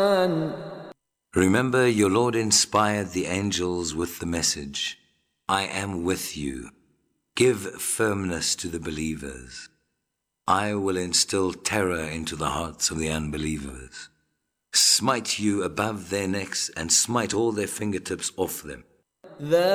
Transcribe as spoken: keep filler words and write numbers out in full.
Remember, your Lord inspired the angels with the message, I am with you. Give firmness to the believers. I will instill terror into the hearts of the unbelievers. Smite you above their necks and smite all their fingertips off them.